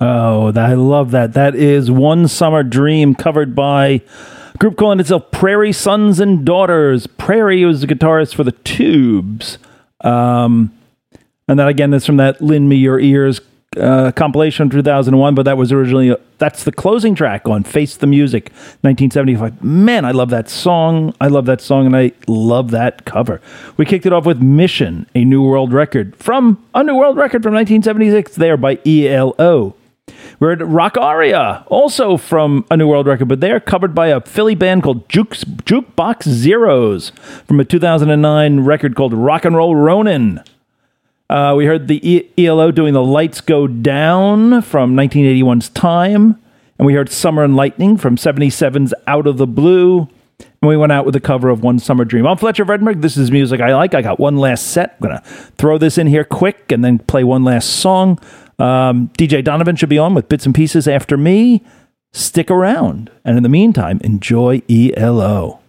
Oh, I love that. That is One Summer Dream, covered by a group calling itself Prairie Sons and Daughters. Prairie was the guitarist for the Tubes. And that, again, is from that Lend Me Your Ears compilation from 2001, but that was originally, that's the closing track on Face the Music, 1975. Man, I love that song. And I love that cover. We kicked it off with Mission, a New World Record from 1976, there by ELO. We're at Rock Aria, also from a New World Record, but they're covered by a Philly band called Jukebox Zeros from a 2009 record called Rock and Roll Ronin. We heard the ELO doing The Lights Go Down from 1981's Time, and we heard Summer and Lightning from 77's Out of the Blue, and we went out with a cover of One Summer Dream. I'm Fletcher Vredenberg. This is music I like. I got one last set. I'm going to throw this in here quick and then play one last song. DJ Donovan should be on with bits and pieces after me. Stick around. And in the meantime, enjoy ELO.